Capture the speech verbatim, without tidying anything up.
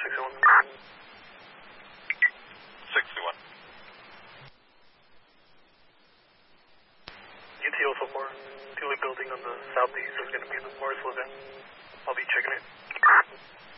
sixty-one. sixty-one. U T O so far. Thule building on the southeast is going to be the Morris Levin. I'll be checking it.